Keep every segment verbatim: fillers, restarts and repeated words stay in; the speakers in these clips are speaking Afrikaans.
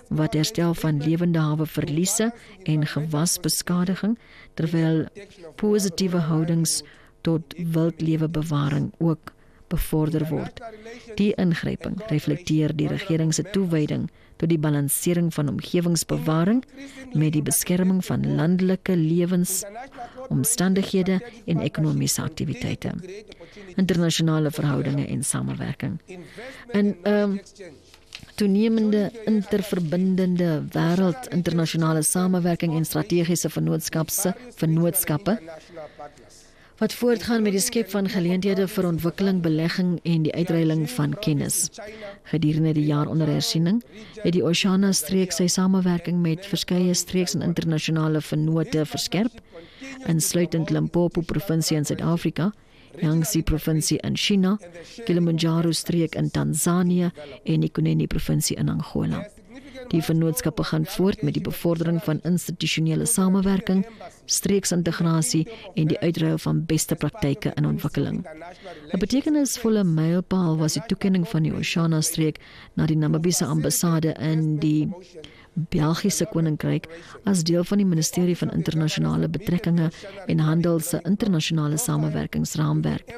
wat herstel van lewende hawe verliese en gewasbeskadiging, terwyl positiewe houdings tot wildlewebewaring ook bevorder word. Die ingryping reflekteer die regering se toewyding tot die balansering van omgewingsbewaring met die beskerming van landelike lewensomstandighede en ekonomiese aktiwiteite, internasionale verhoudinge en samewerking. In 'n um, toenemende interverbindende wêreld, internasionale samewerking en strategiese vennootskapse vennootskappe wat voortgaan met die skep van geleenthede vir ontwikkeling, belegging en die uitruiling van kennis. Gedurende die jaar onder hersiening het die Oshana-streek sy samewerking met verskeie streeks en internasionale vennote verskerp, insluitend Limpopo provinsie in Suid-Afrika, Yangtze provinsie in China, Kilimanjaro-streek in Tanzanië en Ikunene provinsie in Angola. Die vennootskappe gaan voort met die bevordering van institusionele samewerking, streeksintegrasie en die uitruil van beste praktyke in ontwikkeling. 'n Betekenisvolle mylpaal was die toekenning van die Oshana-streek na die Namibiese ambassade in die Belgiese Koninkryk as deel van die Ministerie van Internasionale Betrekkinge en Handel se internasionale samewerkingsraamwerk.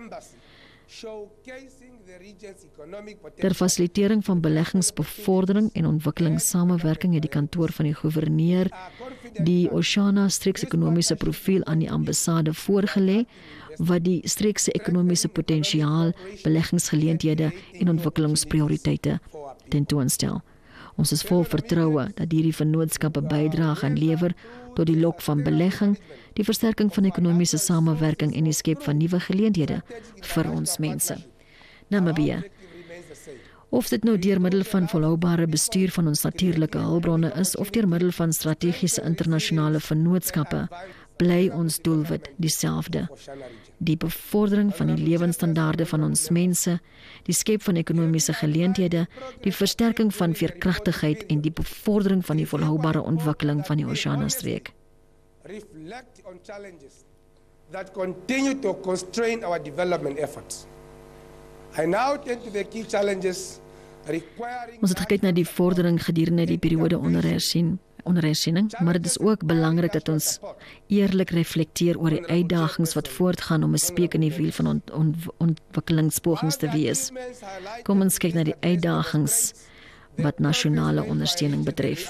Ter fasilitering van beleggingsbevordering en ontwikkelingssamewerking het die kantoor van die goewerneur die Oshana streekse ekonomiese profiel aan die ambassade voorgelê, wat die streekse ekonomiese potensiaal, beleggingsgeleenthede en ontwikkelingsprioriteite tentoonstel. Ons is vol vertroue dat hierdie vennootskappe bydra gaan lewer tot die lok van belegging, die versterking van ekonomiese samewerking en die skep van nuwe geleenthede vir ons mense. Namibië. Of dit nou deur middel van volhoubare bestuur van ons natuurlike hulpbronne is of deur middel van strategiese internasionale vennootskappe, bly ons doelwit dieselfde. Die bevordering van die lewensstandaarde van ons mense, die skep van ekonomiese geleenthede, die versterking van veerkragtigheid en die bevordering van die volhoubare ontwikkeling van die Oshana-streek. Reflect on challenges that continue to constrain our development efforts. I now turn to the key challenges requiring. Ons het gekyk na die vordering gedurende die periode onder hersien, onder hersiening, maar dit is ook belangrik dat ons eerlik reflekteer oor die uitdagings wat voortgaan om 'n speek in die wiel van ont, ont, ontwikkelingspogings te wees. Kom ons kyk na die uitdagings wat nasionale ondersteuning betref.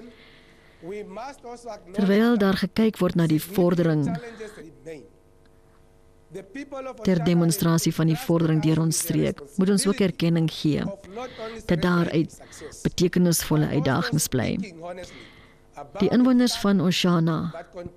Terwyl daar gekyk word na die vordering ter demonstrasie van die vordering deur ons streek, moet ons ook erkenning gee dat daar uit betekenisvolle uitdagings bly. Die inwoners van Oshana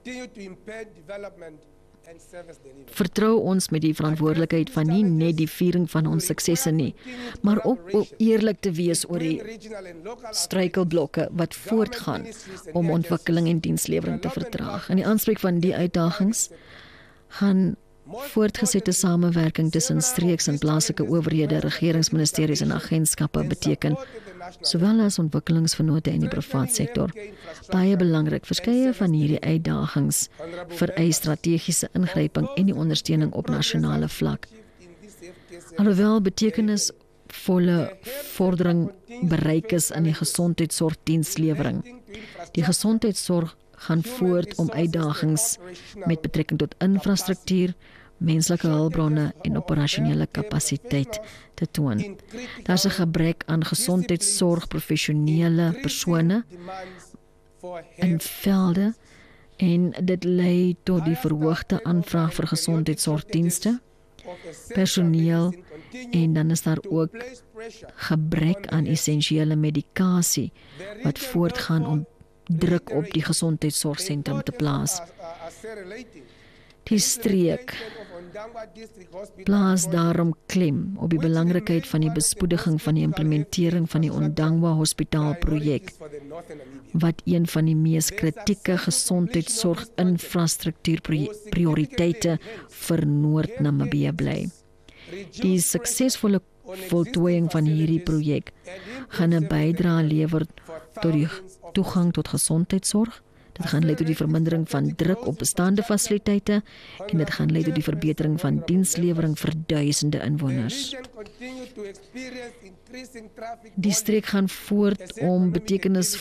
vertrou ons met die verantwoordelikheid van nie net die viering van ons suksesse nie, maar ook om eerlik te wees oor die struikelblokke wat voortgaan om ontwikkeling en dienslewering te vertraag. In die aanspreek van die uitdagings gaan voortgesette samewerking tussen streeks en plaaslike owerhede, regeringsministeries en agentskappe beteken, sowel as ontwikkelingsvennote in die privaat sektor. Baie belangrik, verskeie van hierdie uitdagings vereis strategiese ingryping en die ondersteuning op nasionale vlak. Alhoewel betekenisvolle vordering bereik is in die gesondheidsorgdienslewering. Die gesondheidsorg gaan voort om uitdagings met betrekking tot infrastruktuur, menslike hulpbronne en operasionele kapasiteit te toon. Daar is 'n gebrek aan gesondheidsorg professionele persone in velde en dit lei tot die verhoogde aanvraag vir gesondheidsorgdienste, personeel en dan is daar ook gebrek aan essensiële medikasie wat voortgaan om druk op die gesondheidsorgsentrum te plaas. Die streek plaas daarom klem op die belangrikheid van die bespoediging van die implementering van die Ondangwa Hospitaal projek, wat een van die mees kritieke gesondheidsorg-infrastruktuur prioriteite vir Noord-Namibië bly. Die suksesvolle voltooiing van hierdie projek gaan 'n bydrae lewer tot die toegang tot gesondheidsorg. Dit gaan lei tot die vermindering van druk op bestaande fasiliteite en dit gaan lei tot die verbetering van dienslewering vir duisende inwoners. Die streek gaan voort om betekenis